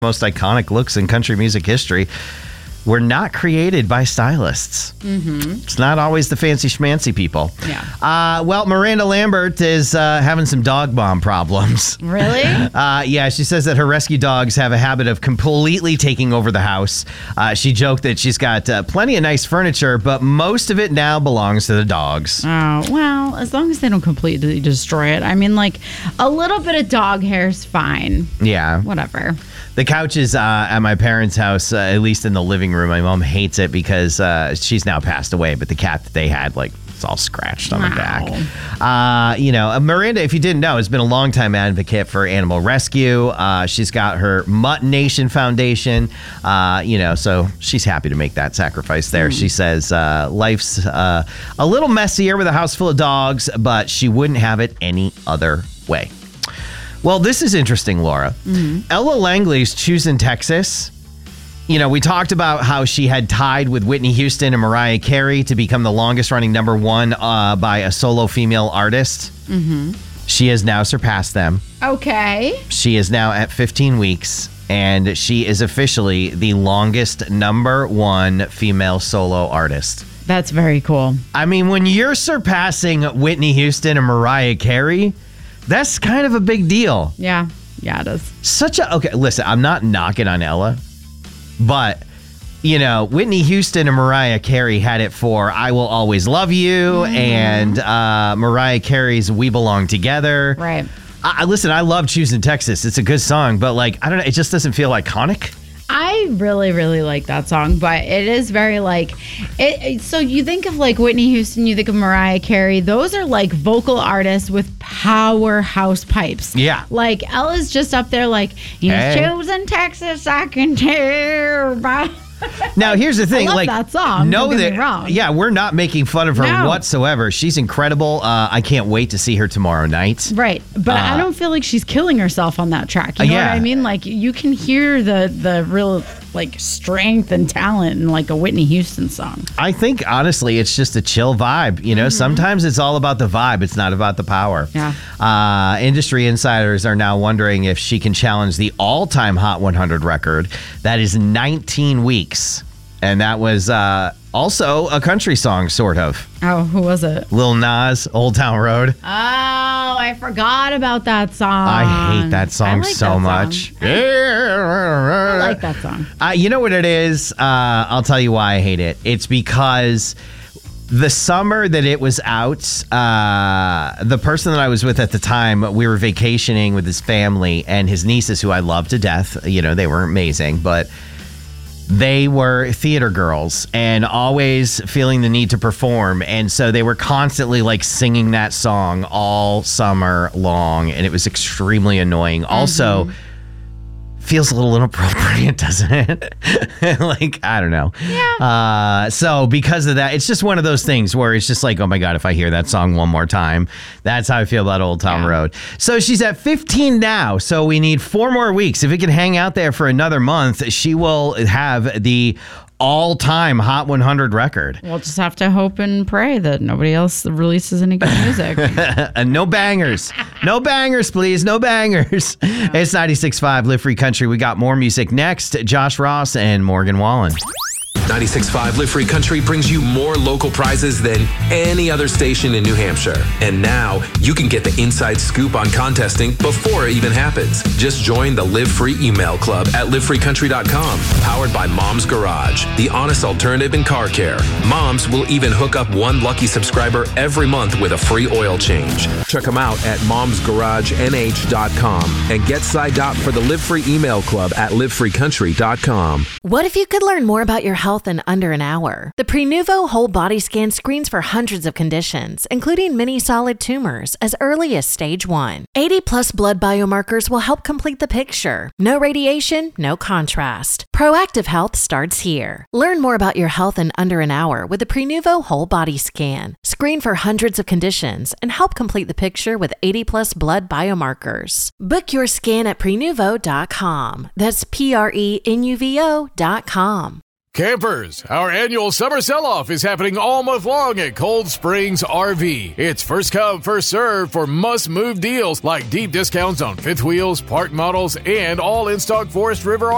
most iconic looks in country music history were not created by stylists. Mm-hmm. It's not always the fancy schmancy people. Yeah. Well, Miranda Lambert is having some dog bomb problems. Really? Yeah, she says that her rescue dogs have a habit of completely taking over the house. She joked that she's got plenty of nice furniture, but most of it now belongs to the dogs. Oh, well, as long as they don't completely destroy it. I mean, like, a little bit of dog hair is fine. Yeah. Whatever. The couches at my parents' house, at least in the living room, my mom hates it because she's now passed away, but the cat that they had, like, it's all scratched on the back. Miranda, if you didn't know, has been a longtime advocate for animal rescue. She's got her Mutt Nation Foundation, so she's happy to make that sacrifice there. She says life's a little messier with a house full of dogs, but she wouldn't have it any other way. Well, this is interesting, Laura. Mm-hmm. Ella Langley's Choosing Texas. We talked about how she had tied with Whitney Houston and Mariah Carey to become the longest running number one by a solo female artist. Mm-hmm. She has now surpassed them. Okay. She is now at 15 weeks, and she is officially the longest number one female solo artist. That's very cool. I mean, when you're surpassing Whitney Houston and Mariah Carey, that's kind of a big deal. Yeah, it is. Okay, listen, I'm not knocking on Ella, but, Whitney Houston and Mariah Carey had it for I Will Always Love You, and Mariah Carey's We Belong Together. Right. Listen, I love Choosing Texas. It's a good song, but, I don't know, it just doesn't feel iconic. I really, really like that song, but it is very so you think of Whitney Houston, you think of Mariah Carey. Those are vocal artists with powerhouse pipes. Yeah. Ella's just up there Choosing Texas, I can tell by... Now, here's the thing. I love that song. Don't get me wrong. Yeah, we're not making fun of her whatsoever. She's incredible. I can't wait to see her tomorrow night. Right. But I don't feel like she's killing herself on that track. You know what I mean? You can hear the real strength and talent in a Whitney Houston song. I think, honestly, it's just a chill vibe. Sometimes it's all about the vibe. It's not about the power. Yeah. Industry insiders are now wondering if she can challenge the all-time Hot 100 record. That is 19 weeks. And that was also a country song, sort of. Oh, who was it? Lil Nas, Old Town Road. Oh, I forgot about that song. I hate that song so much. I like that song. You know what it is? I'll tell you why I hate it. It's because the summer that it was out, the person that I was with at the time, we were vacationing with his family and his nieces, who I love to death. They were amazing, but they were theater girls and always feeling the need to perform. And so they were constantly singing that song all summer long. And it was extremely annoying. Mm-hmm. Also, feels a little inappropriate, doesn't it? I don't know. Yeah. So because of that, it's just one of those things where it's just oh my God, if I hear that song one more time, that's how I feel about Old Town Road. So she's at 15 now. So we need 4 more weeks. If it can hang out there for another month, she will have the all-time Hot 100 record. We'll just have to hope and pray that nobody else releases any good music. No bangers. No bangers, please. No bangers. Yeah. It's 96.5 Live Free Country. We got more music next. Josh Ross and Morgan Wallen. 96.5 Live Free Country brings you more local prizes than any other station in New Hampshire. And now you can get the inside scoop on contesting before it even happens. Just join the Live Free email club at livefreecountry.com. Powered by Mom's Garage, the honest alternative in car care. Mom's will even hook up one lucky subscriber every month with a free oil change. Check them out at momsgaragenh.com and get signed up for the Live Free email club at livefreecountry.com. What if you could learn more about your health in under an hour? The Prenuvo Whole Body Scan screens for hundreds of conditions, including many solid tumors, as early as stage 1. 80+ blood biomarkers will help complete the picture. No radiation, no contrast. Proactive health starts here. Learn more about your health in under an hour with the Prenuvo Whole Body Scan. Screen for hundreds of conditions and help complete the picture with 80+ blood biomarkers. Book your scan at Prenuvo.com. That's Prenuvo.com. Campers, our annual summer sell-off is happening all month long at Cold Springs RV. It's first come, first served for must-move deals like deep discounts on fifth wheels, park models, and all in-stock Forest River